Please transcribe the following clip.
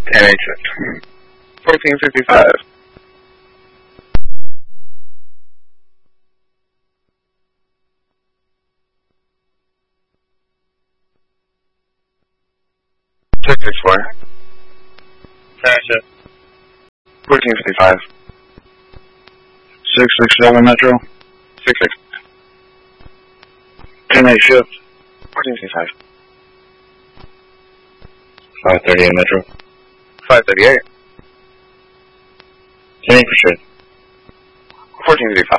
10-8 shift. 1455. Six 6-4. 10-8 shift. 1455. 667 Metro. 6-6. 10-8 shift. 1455. 538 Metro. 538. 10-8 for shift. 1455.